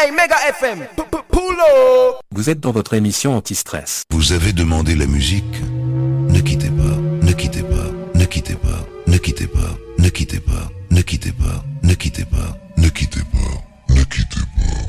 Hey, Mega FM, pull up. Vous êtes dans votre émission Anti-Stress. Vous avez demandé la musique? Ne quittez pas, ne quittez pas, ne quittez pas, ne quittez pas, ne quittez pas, ne quittez pas, ne quittez pas, ne quittez pas.